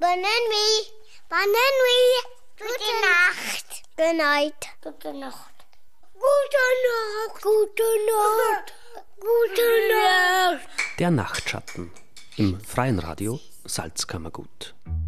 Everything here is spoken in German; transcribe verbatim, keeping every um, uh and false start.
Bonne Bonne Gute Nacht. Gute Nacht. Gute Nacht. Gute Nacht. Gute Nacht. Gute Nacht. Der Nachtschatten im Freien Radio Salzkammergut.